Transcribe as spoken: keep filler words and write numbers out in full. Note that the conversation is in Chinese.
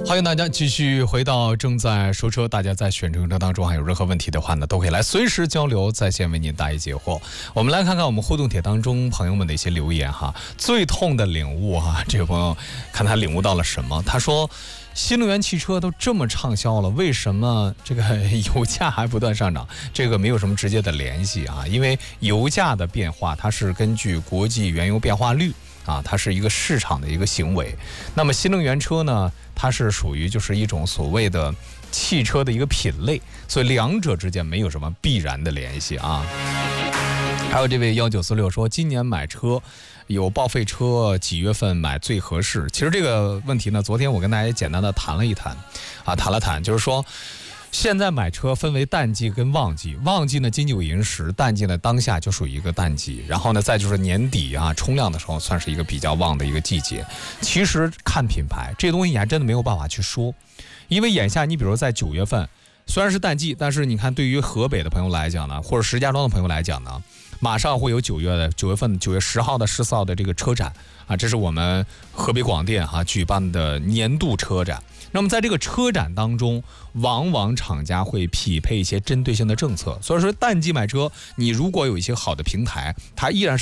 欢迎大家继续回到正在说车，大家在选车过程当中还有任何问题的话呢，都可以来随时交流，在线为您答疑解惑。我们来看看我们互动帖当中朋友们的一些留言哈，最痛的领悟哈，这个朋友看他领悟到了什么？他说，新能源汽车都这么畅销了，为什么这个油价还不断上涨？这个没有什么直接的联系啊，因为油价的变化它是根据国际原油变化率啊，它是一个市场的一个行为。那么新能源车呢，它是属于就是一种所谓的汽车的一个品类，所以两者之间没有什么必然的联系啊。还有这位一九四六说，今年买车有报废车，几月份买最合适？其实这个问题呢，昨天我跟大家简单的谈了一谈啊，谈了谈，就是说现在买车分为淡季跟旺季，旺季呢金九银十，淡季呢当下就属于一个淡季，然后呢再就是年底啊冲量的时候算是一个比较旺的一个季节。其实看品牌这东西你还真的没有办法去说，因为眼下你比如在九月份虽然是淡季，但是你看对于河北的朋友来讲呢，或者石家庄的朋友来讲呢，马上会有九月的九月份九月十号的十四号的这个车展啊，这是我们河北广电哈、啊、举办的年度车展。那么在这个车展当中，往往厂家会匹配一些针对性的政策，所以说淡季买车，你如果有一些好的平台，它依然是